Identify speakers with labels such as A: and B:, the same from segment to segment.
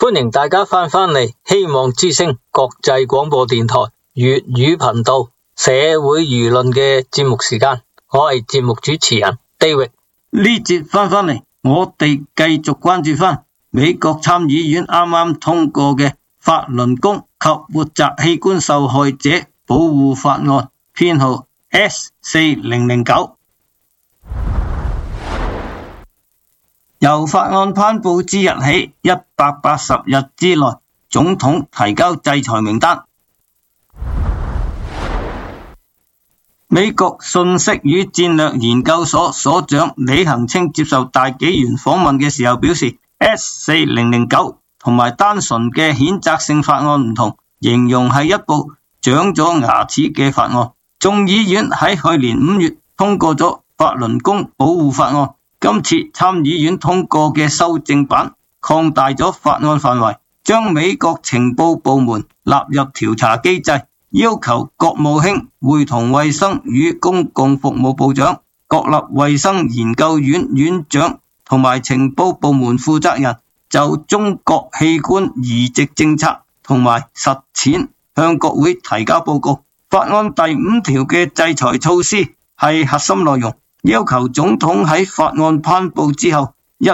A: 歡迎大家翻嚟希望之聲國際廣播電台粵語頻道社會輿論嘅節目時間，我係節目主持人 David。
B: 呢節翻嚟，我哋繼續關注翻美國參議院啱啱通過嘅法輪功及活摘器官受害者保護法案，編號 S4009。由法案頒布之日起180日之內，總統提交制裁名單。美國信息與戰略研究所所長李恒清接受大紀元訪問嘅時候表示， S4009 同埋單純嘅譴責性法案唔同，形容係一部長咗牙齒嘅法案。眾議院喺去年5月通過咗法輪功保護法案，今次參議院通過嘅修正版擴大咗法案範圍，將美國情報部門納入調查機制，要求國務卿會同衛生與公共服務部長、國立衛生研究院院長同埋情報部門負責人就中國器官移植政策同埋實踐向國會提交報告。法案第5條嘅制裁措施係核心內容，要求總統喺法案頒布之後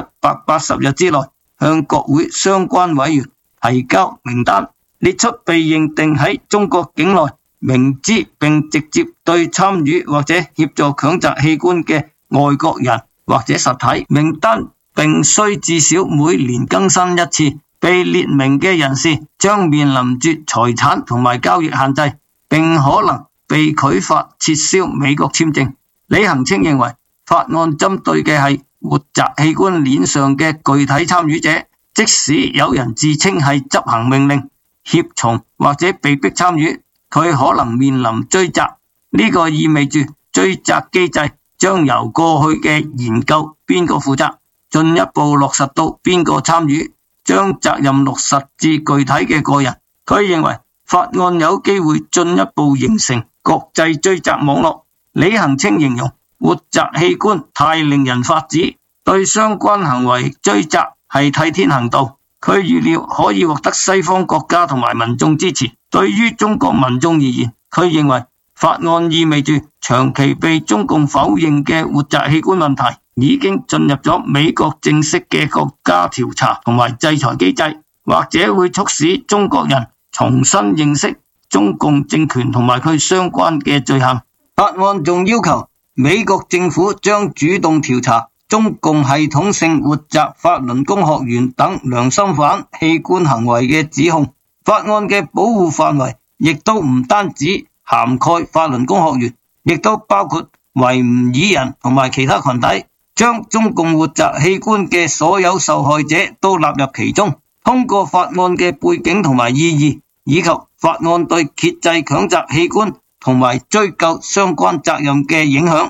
B: 180日之內向國會相關委員提交名單，列出被認定喺中國境內明知並直接對參與或者協助強摘器官嘅外國人或者實體。名單並須至少每年更新一次。被列明嘅人士將面臨住財產同埋交易限制，並可能被拒發撤銷美國簽證。李恒清認為法案針對嘅係活摘器官鏈上嘅具體參與者，即使有人自稱係執行命令、協從或者被迫參與，佢可能面臨追責。呢個意味住追責機制將由過去嘅研究邊個負責，進一步落實到邊個參與，將責任落實至具體嘅個人。佢認為法案有機會進一步形成國際追責網絡。李恒清形容活摘器官太令人髮指，對相關行為追責係替天行道。佢預料可以獲得西方國家同埋民眾支持。對於中國民眾而言，佢認為法案意味住長期被中共否認嘅活摘器官問題已經進入咗美國正式嘅國家調查同埋制裁機制，或者會促使中國人重新認識中共政權同埋佢相關嘅罪行。法案仲要求美國政府將主動調查中共系統性活摘法輪功學員等良心犯器官行為嘅指控。法案嘅保護範圍亦都唔單止涵蓋法輪功學員，亦都包括維吾爾人同埋其他群體，將中共活摘器官嘅所有受害者都納入其中。通過法案嘅背景同埋意義，以及法案對遏制強摘器官同埋追究相關責任嘅影響。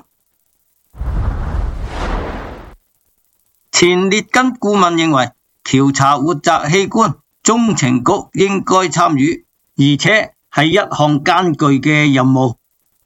B: 前列根顧問認為，調查活摘器官，中情局應該參與，而且係一項艱巨嘅任務。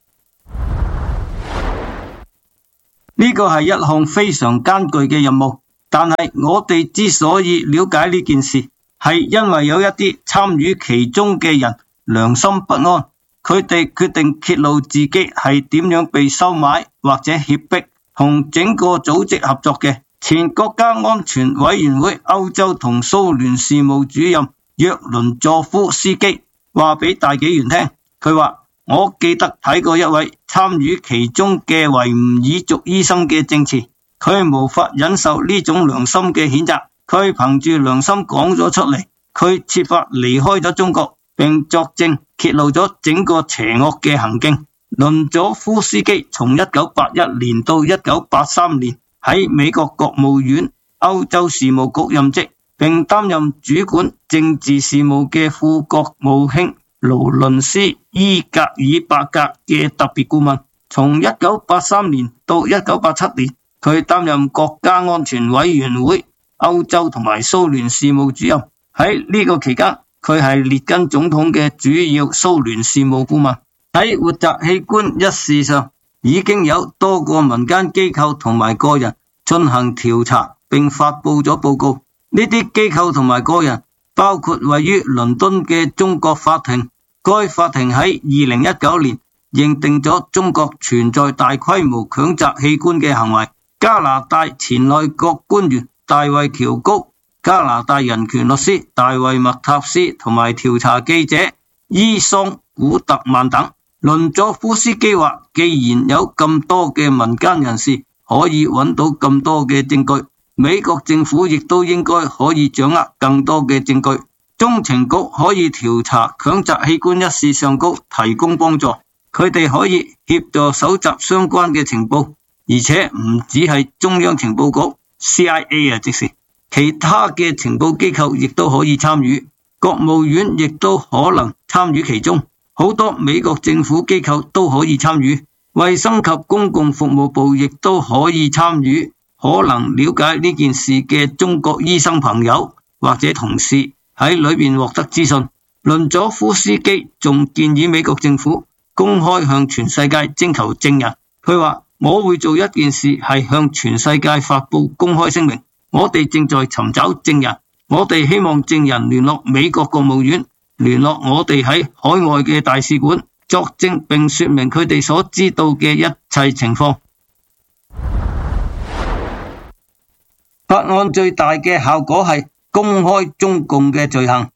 B: 呢個係一項非常艱巨嘅任務，但係我哋之所以了解呢件事，係因為有一啲參與其中嘅人良心不安，佢哋決定揭露自己係點樣被收買或者脅迫，同整個組織合作嘅。前國家安全委員會歐洲同蘇聯事務主任約倫佐夫斯基話俾大紀元聽，佢話：我記得睇過一位參與其中嘅維吾爾族醫生嘅證詞，佢無法忍受呢種良心嘅譴責，佢憑住良心講咗出嚟，佢設法離開咗中國，並作證揭露咗整個邪惡嘅行徑。倫佐夫斯基從1981年到1983年喺美國國務院歐洲事務局任職，並擔任主管政治事務嘅副國務卿勞倫斯伊格爾伯格嘅特別顧問。從1983年到1987年，佢擔任國家安全委員會歐洲同埋蘇聯事務主任。喺呢個期間，佢係列根總統嘅主要蘇聯事務顧問。喺活摘器官一事上，已經有多個民間機構同埋個人進行調查並發佈咗報告。呢啲機構同埋個人包括位於倫敦嘅中國法庭。該法庭喺2019年認定咗中國存在大規模強摘器官嘅行為。加拿大前內閣官員大衛喬高、加拿大人權律師大衛麥塔斯同埋調查記者伊桑古特曼等。倫佐夫斯基話，既然有咁多嘅民間人士可以揾到咁多嘅證據，美國政府亦都應該可以掌握更多嘅證據。中情局可以調查強摘器官一事上高提供幫助，佢哋可以協助搜集相關嘅情報，而且唔只係中央情報局 CIA 即是其他嘅情報機構亦都可以參與，國務院亦都可能參與其中，好多美國政府機構都可以參與，衛生及公共服務部亦都可以參與。可能了解呢件事嘅中國醫生朋友或者同事喺裏面獲得資訊。倫佐夫斯基仲建議美國政府公開向全世界徵求證人。佢話，我會做一件事，係向全世界發佈公開聲明，我哋正在尋找證人，我哋希望證人聯絡美國國務院，聯絡我哋喺海外嘅大使館，作證並說明佢哋所知道嘅一切情況。法案最大嘅效果係公開中共嘅罪行。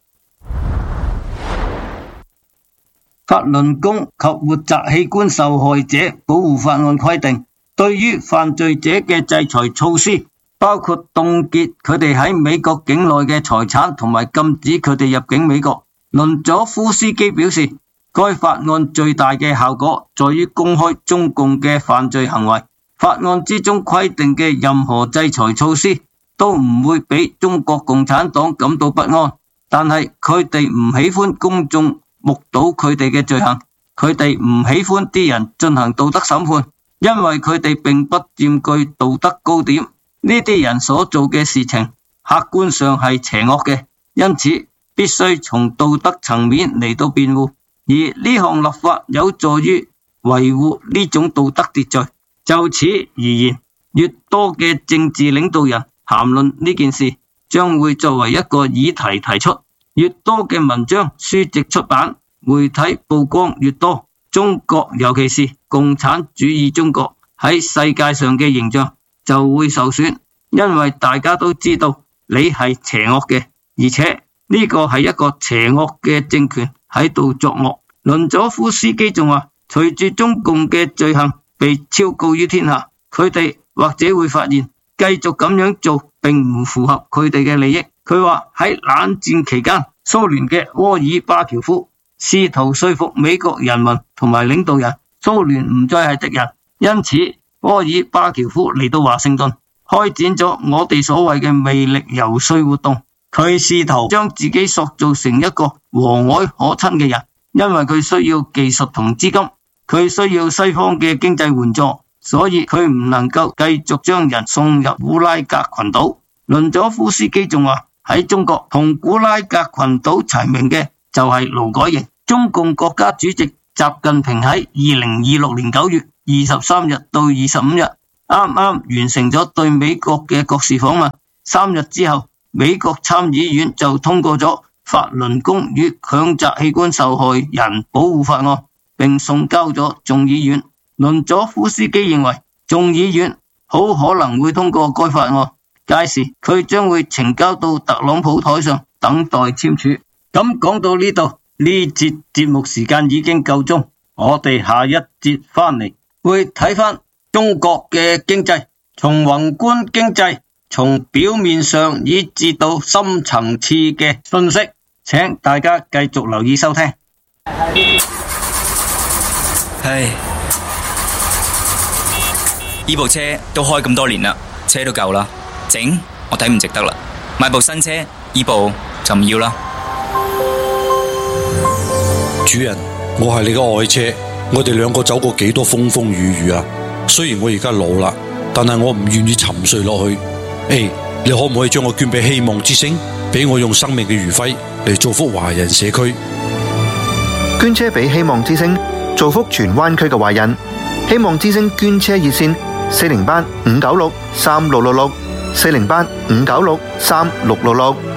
B: 法輪功及活摘器官受害者保護法案規定，對於犯罪者嘅制裁措施，包括凍結佢哋喺美國境內嘅財產同埋禁止佢哋入境美國。倫佐夫斯基表示，該法案最大嘅效果在於公開中共嘅犯罪行為。法案之中規定嘅任何制裁措施都唔會俾中國共產黨感到不安，但係佢哋唔喜歡公眾目睹佢哋嘅罪行，佢哋唔喜歡啲人進行道德審判，因為佢哋並不佔據道德高點。呢啲人所做嘅事情客觀上係邪惡嘅，因此必須從道德層面嚟到辯護，而呢項立法有助於維護呢種道德秩序。就此而言，越多嘅政治領導人談論呢件事，將會作為一個議題提出，越多嘅文章、書籍出版、媒體曝光越多，中國尤其是共產主義中國喺世界上嘅形象就會受損，因為大家都知道你係邪惡嘅，而且呢個係一個邪惡嘅政權喺度作惡。倫佐夫斯基仲話，隨住中共嘅罪行被昭告於天下，佢哋或者會發現繼續咁樣做並唔符合佢哋嘅利益。佢話喺冷戰期間，蘇聯嘅戈爾巴喬夫試圖說服美國人民同埋領導人，蘇聯唔再係敵人，因此戈爾巴喬夫嚟到華盛頓，開展咗我哋所謂嘅魅力遊說活動。佢試圖將自己塑造成一個和藹可親嘅人，因為佢需要技術同資金，佢需要西方嘅經濟援助，所以佢唔能夠繼續將人送入古拉格群島。倫佐夫斯基仲話，喺中國同古拉格群島齊名嘅就係勞改營。中共國家主席習近平喺2026年9月23日到25日啱啱完成咗對美國嘅國事訪問，3日之後，美國參議院就通過咗法輪功與強摘器官受害人保護法案，並送交咗眾議院。倫佐夫斯基認為眾議院好可能會通過該法案，屆時佢將會呈交到特朗普台上等待簽署。咁講到呢度，呢節節目時間已經夠鐘，我哋下一節翻嚟會睇翻中國嘅經濟，從宏觀經濟，從表面上以至到深層次嘅信息，請大家繼續留意收聽。
C: 唉，呢部車都開咁多年啦，車都舊啦，整我睇唔值得啦，買部新車，呢部就唔要啦。
D: 主人，我係你嘅愛車，我哋兩個走過幾多風風雨雨啊！雖然我而家老啦，但係我唔願意沉睡落去。你可唔可以將我捐俾希望之星，俾我用生命嘅餘暉嚟造福華人社區？
E: 捐車俾希望之星，造福荃灣區嘅華人。希望之星捐車熱線：40班5963666，40班5963666。